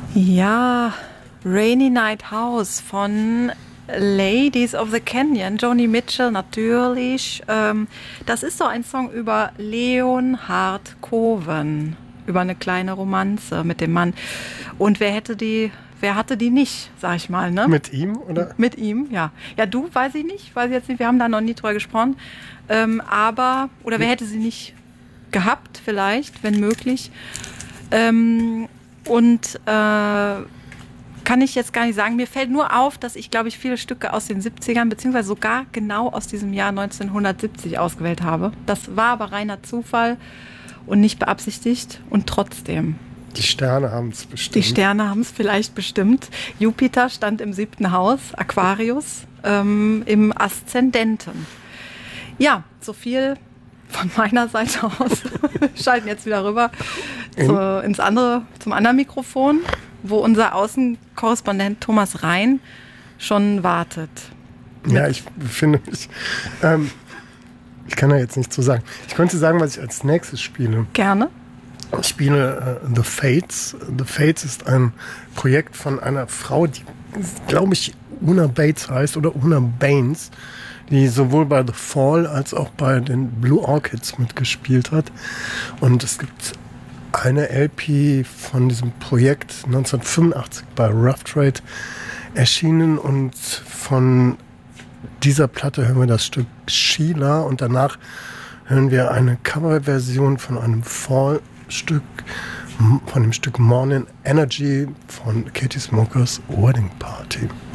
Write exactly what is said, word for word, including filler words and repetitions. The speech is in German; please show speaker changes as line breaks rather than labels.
Ja, Rainy Night House von Ladies of the Canyon, Joni Mitchell natürlich. Ähm, das ist so ein Song über Leonhard Cohen, über eine kleine Romanze mit dem Mann. Und wer hätte die, wer hatte die nicht, sag ich mal, ne?
Mit ihm, oder?
Mit ihm, ja. Ja, du, weiß ich nicht, weiß ich jetzt nicht, wir haben da noch nie drüber gesprochen. Ähm, aber, oder wer hätte sie nicht gehabt, vielleicht, wenn möglich. Ähm, und äh, kann ich jetzt gar nicht sagen. Mir fällt nur auf, dass ich, glaube ich, viele Stücke aus den siebzigern, beziehungsweise sogar genau aus diesem Jahr neunzehnhundertsiebzig ausgewählt habe. Das war aber reiner Zufall und nicht beabsichtigt. Und trotzdem.
Die Sterne haben es bestimmt.
Die Sterne haben es vielleicht bestimmt. Jupiter stand im siebten Haus, Aquarius, ähm, im Aszendenten. Ja, so viel von meiner Seite aus. Wir schalten jetzt wieder rüber zu, ins andere, zum anderen Mikrofon, wo unser Außenkorrespondent Thomas Rhein schon wartet.
Ja, ich befinde mich. Ähm, ich kann da jetzt nichts zu sagen. Ich könnte sagen, was ich als nächstes spiele.
Gerne.
Ich spiele äh, The Fates. The Fates ist ein Projekt von einer Frau, die, glaube ich, Una Bates heißt oder Una Baines, die sowohl bei The Fall als auch bei den Blue Orchids mitgespielt hat. Und es gibt eine L P von diesem Projekt neunzehnhundertfünfundachtzig bei Rough Trade erschienen und von dieser Platte hören wir das Stück Sheila und danach hören wir eine Coverversion von einem Fall-Stück, von dem Stück Morning Energy von Katie Smokers Wedding Party.